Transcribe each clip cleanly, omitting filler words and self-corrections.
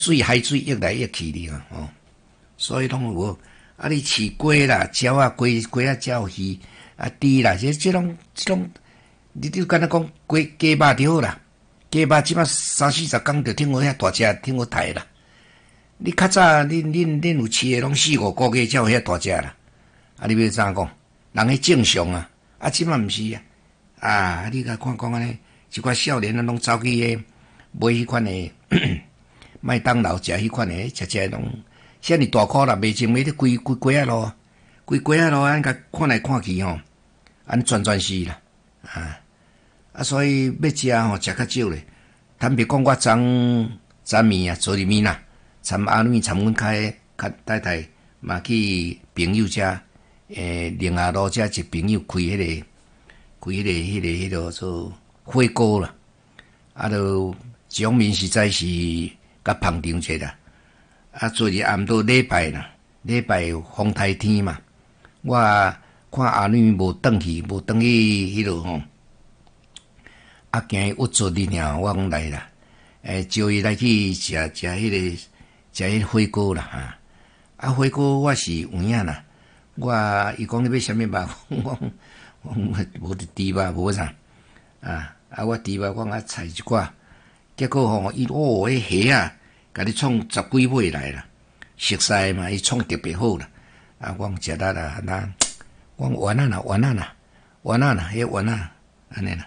海水溢来溢去哩哦，所以拢有啊，你饲鸡啦、鸟啊、鸡啊、鸟鱼啊、猪啦，这种，你敢若讲鸡肉就好啦，鸡肉即摆30-40天就挺好遐大只，挺好刣啦。你较早恁有饲的拢4-5个月才有遐大只啦，啊，你要怎讲？人迄正常啊，啊，即摆毋是啊，啊，你甲看安尼，一寡少年啊，拢走去迄买迄款的麦当劳食迄款的，食拢遐尼大箍啦，卖前买咧规鸡仔路，安甲看来看去吼，安全是啦，啊，所以要食吼食较少咧。坦白讲，我昨暝啊，昨日暝啦，参阿女参阮太太嘛去朋友遮，宁夏路遮一朋友开迄个做火锅啦，啊，就场面实在是甲捧场者啦。啊，昨日暗倒礼拜风台天嘛，我看阿女无转去迄落吼，啊，惊伊郁卒哩尔，我讲来啦，招伊来去食迄个火锅啦啊，火锅我是有影啦，伊讲你要啥物肉，我无猪肉无啥，我猪肉我啊菜一寡，结果吼伊迄虾啊。甲你创10几尾来啦，熟悉嘛，伊创特别好啦。啊，我食力啦，我丸啊，迄丸啊，安尼啦。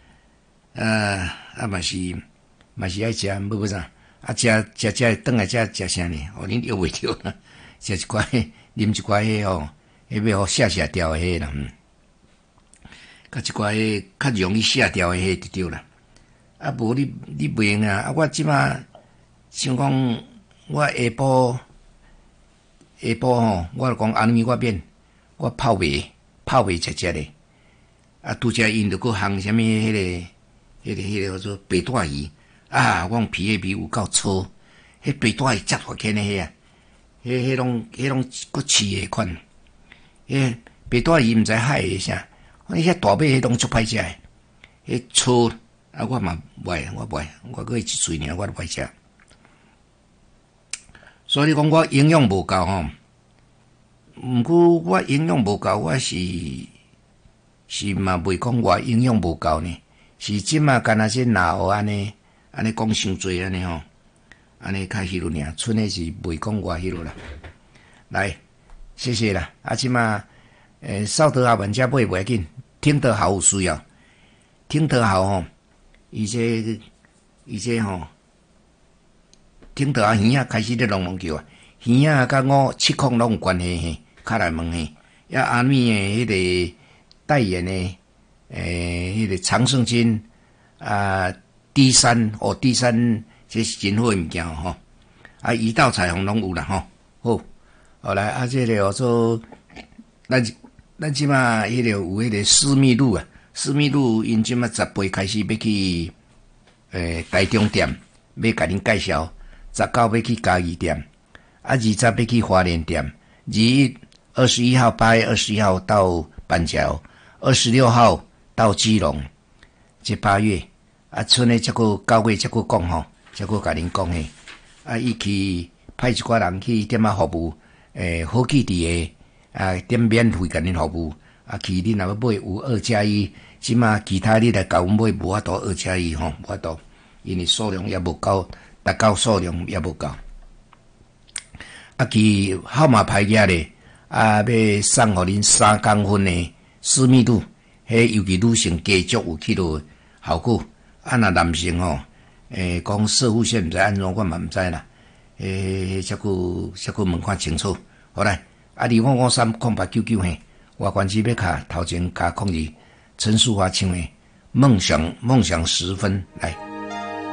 嘛是爱食，要啥？啊，食转来食啥呢？哦，恁约袂着啦，食一寡啉一寡迄吼，迄要互下掉的迄啦，甲一寡迄较容易下掉的迄就对啦。啊，无你袂用啊！我即马。像讲，我下晡吼，我讲安尼我免，我泡面食咧。啊，拄则因着搁烘啥物迄个叫做白带鱼啊，我皮有够粗，迄白带鱼真大颗呢迄啊，迄拢搁饲的款。迄白带鱼毋知海的啥，遐大尾迄拢足歹食的，迄粗啊，我嘛袂，我搁一喙尔，我都袂食。所以讲我营养无够吼，毋过我营养无够，我是嘛袂讲我营养无够呢，是即马干那些哪学安尼讲伤济安尼吼，安尼较迄落尔，剩的是袂讲我迄落啦。来，谢谢啦，啊即马扫倒下玩家买袂要紧，听得好有需要，听得好吼，伊这吼。听到鱼仔开始咧隆叫啊，鱼仔甲7孔拢有关系嘿，较来问嘿，阿咪诶迄个代言诶，迄个长胜军啊，D3这是真好诶物件吼，啊，鱼稻彩虹拢有啦吼，好来啊，这个做咱即马迄个有迄个私密路啊，私密路因即马18开始要去台中店，要甲恁介绍。19要去嘉义店，啊20要去花莲店，21号8月21号到板桥，26号到基隆，这8月啊，剩的才个9月才个讲吼，才个甲恁讲诶，啊伊去派一寡人去点啊服务，好去伫诶，点免费甲恁服务，啊去恁若要买有2+1，即马其他你来甲阮买无法度2+1吼，无法度，因为数量也无够。达到数量也无够，啊，其号码牌价咧，啊，要送互恁3公分的私密度，迄尤其女性加足有起落效果。啊，若男性吼，讲射护线毋知安怎，我嘛毋知啦。则个问看清楚。好来，啊，25530899嘿，我关机要卡头前加控制陈淑华唱的梦想10分来。